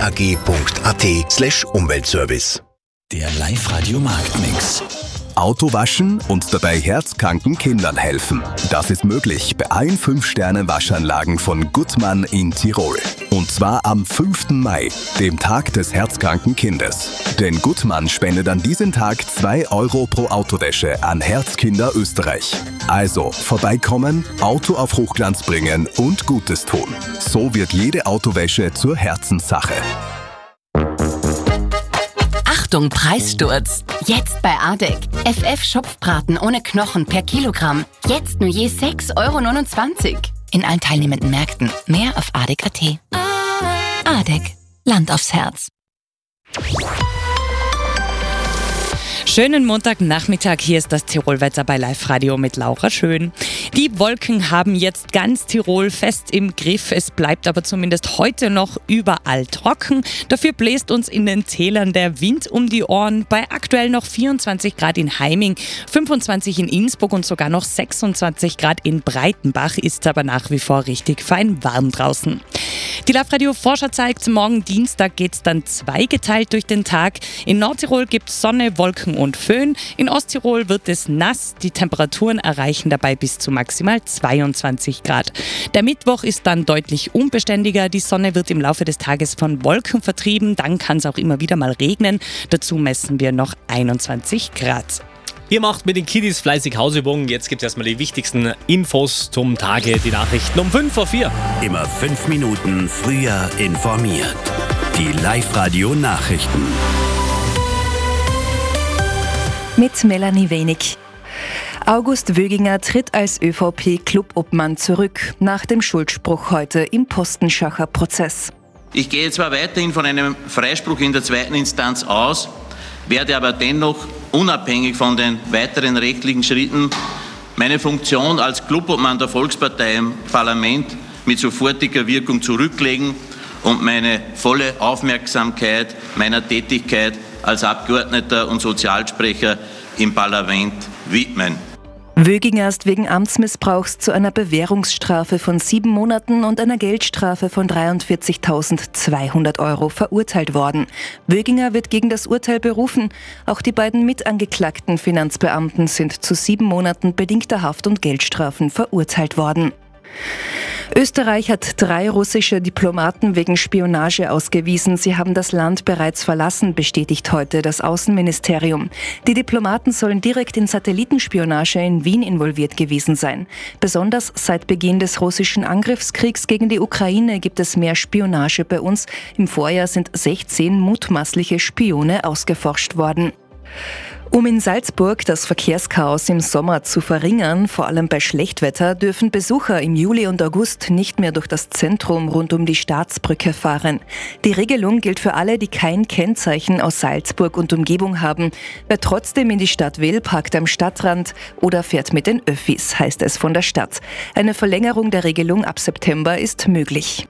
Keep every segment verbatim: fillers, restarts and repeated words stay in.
punkt a t slash Umweltservice. Der Live-Radio-Marktmix. Auto waschen und dabei herzkranken Kindern helfen. Das ist möglich bei allen fünf Sterne Waschanlagen von Guttmann in Tirol. Und zwar am fünften Mai, dem Tag des herzkranken Kindes. Denn Guttmann spendet an diesem Tag zwei Euro pro Autowäsche an Herzkinder Österreich. Also vorbeikommen, Auto auf Hochglanz bringen und Gutes tun. So wird jede Autowäsche zur Herzenssache. Achtung, Preissturz! Jetzt bei Adek. F F Schopfbraten ohne Knochen per Kilogramm. Jetzt nur je sechs Euro neunundzwanzig. In allen teilnehmenden Märkten. Mehr auf adek punkt a t. Adek. Land aufs Herz. Schönen Montagnachmittag, hier ist das Tirolwetter bei Live Radio mit Laura Schön. Die Wolken haben jetzt ganz Tirol fest im Griff, es bleibt aber zumindest heute noch überall trocken. Dafür bläst uns in den Tälern der Wind um die Ohren. Bei aktuell noch vierundzwanzig Grad in Heiming, fünfundzwanzig in Innsbruck und sogar noch sechsundzwanzig Grad in Breitenbach, ist aber nach wie vor richtig fein warm draußen. Die Live Radio Vorschau zeigt, morgen Dienstag geht es dann zweigeteilt durch den Tag. In Nordtirol gibt es Sonne, Wolken und Föhn. In Osttirol wird es nass. Die Temperaturen erreichen dabei bis zu maximal zweiundzwanzig Grad. Der Mittwoch ist dann deutlich unbeständiger. Die Sonne wird im Laufe des Tages von Wolken vertrieben. Dann kann es auch immer wieder mal regnen. Dazu messen wir noch einundzwanzig Grad. Ihr macht mit den Kiddies fleißig Hausübungen. Jetzt gibt es erstmal die wichtigsten Infos zum Tage, die Nachrichten um fünf vor vier. Immer fünf Minuten früher informiert. Die Live-Radio-Nachrichten. Mit Melanie Wenig. August Wöginger tritt als ÖVP-Clubobmann zurück, nach dem Schuldspruch heute im Postenschacher Prozess. Ich gehe zwar weiterhin von einem Freispruch in der zweiten Instanz aus, werde aber dennoch unabhängig von den weiteren rechtlichen Schritten meine Funktion als Clubobmann der Volkspartei im Parlament mit sofortiger Wirkung zurücklegen und meine volle Aufmerksamkeit meiner Tätigkeit als Abgeordneter und Sozialsprecher im Parlament widmen. Wöginger ist wegen Amtsmissbrauchs zu einer Bewährungsstrafe von sieben Monaten und einer Geldstrafe von dreiundvierzigtausendzweihundert Euro verurteilt worden. Wöginger wird gegen das Urteil berufen. Auch die beiden mitangeklagten Finanzbeamten sind zu sieben Monaten bedingter Haft und Geldstrafen verurteilt worden. Österreich hat drei russische Diplomaten wegen Spionage ausgewiesen. Sie haben das Land bereits verlassen, bestätigt heute das Außenministerium. Die Diplomaten sollen direkt in Satellitenspionage in Wien involviert gewesen sein. Besonders seit Beginn des russischen Angriffskriegs gegen die Ukraine gibt es mehr Spionage bei uns. Im Vorjahr sind sechzehn mutmaßliche Spione ausgeforscht worden. Um in Salzburg das Verkehrschaos im Sommer zu verringern, vor allem bei Schlechtwetter, dürfen Besucher im Juli und August nicht mehr durch das Zentrum rund um die Staatsbrücke fahren. Die Regelung gilt für alle, die kein Kennzeichen aus Salzburg und Umgebung haben. Wer trotzdem in die Stadt will, parkt am Stadtrand oder fährt mit den Öffis, heißt es von der Stadt. Eine Verlängerung der Regelung ab September ist möglich.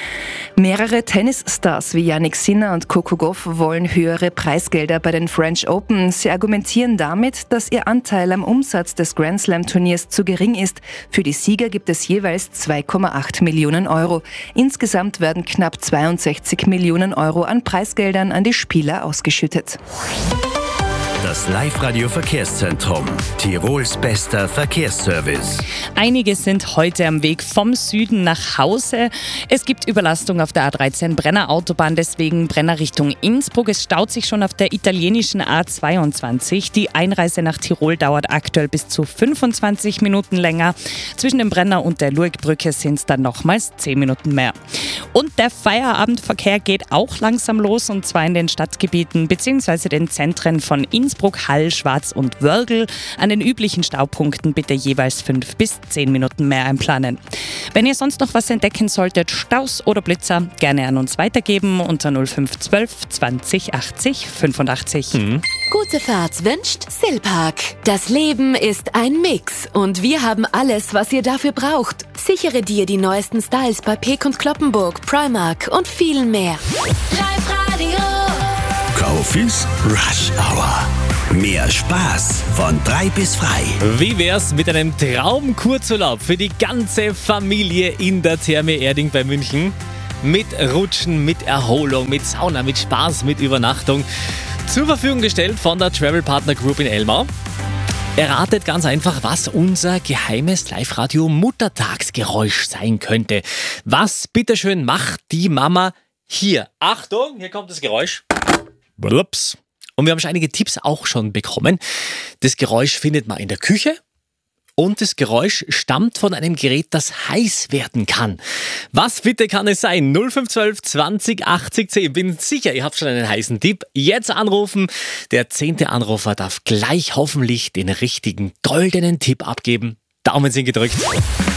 Mehrere Tennisstars wie Jannik Sinner und Coco Gauff wollen höhere Preisgelder bei den French Open. Sie argumentieren damit, dass ihr Anteil am Umsatz des Grand Slam Turniers zu gering ist. Für die Sieger gibt es jeweils zwei Komma acht Millionen Euro. Insgesamt werden knapp zweiundsechzig Millionen Euro an Preisgeldern an die Spieler ausgeschüttet. Das Live-Radio-Verkehrszentrum. Tirols bester Verkehrsservice. Einige sind heute am Weg vom Süden nach Hause. Es gibt Überlastung auf der A dreizehn Brenner Autobahn, deswegen Brenner Richtung Innsbruck. Es staut sich schon auf der italienischen A zweiundzwanzig. Die Einreise nach Tirol dauert aktuell bis zu fünfundzwanzig Minuten länger. Zwischen dem Brenner und der Lurgbrücke sind es dann nochmals zehn Minuten mehr. Und der Feierabendverkehr geht auch langsam los, und zwar in den Stadtgebieten bzw. den Zentren von Innsbruck, Hall, Schwaz und Wörgl. An den üblichen Staupunkten bitte jeweils fünf bis zehn Minuten mehr einplanen. Wenn ihr sonst noch was entdecken solltet, Staus oder Blitzer, gerne an uns weitergeben unter null fünf eins zwei zwanzig achtzig fünfundachtzig. Mhm. Gute Fahrt wünscht Silpark. Das Leben ist ein Mix und wir haben alles, was ihr dafür braucht. Sichere dir die neuesten Styles bei Peek und Kloppenburg, Primark und vielen mehr. Live-Radio. Kaufis Rush Hour. Mehr Spaß von drei bis frei. Wie wär's mit einem Traumkurzurlaub für die ganze Familie in der Therme Erding bei München? mit Rutschen, mit Erholung, mit Sauna, mit Spaß, mit Übernachtung. Zur Verfügung gestellt von der Travel Partner Group in Elmau. Erratet ganz einfach, was unser geheimes Live-Radio-Muttertagsgeräusch sein könnte. Was, bitteschön, macht die Mama hier? Achtung, hier kommt das Geräusch. Blups. Und wir haben schon einige Tipps auch schon bekommen. Das Geräusch findet man in der Küche. Und das Geräusch stammt von einem Gerät, das heiß werden kann. Was bitte kann es sein? null fünf eins zwei zwanzig achtzig zehn. Bin sicher, ihr habt schon einen heißen Tipp. Jetzt anrufen. Der zehnte Anrufer darf gleich hoffentlich den richtigen goldenen Tipp abgeben. Daumen sind gedrückt.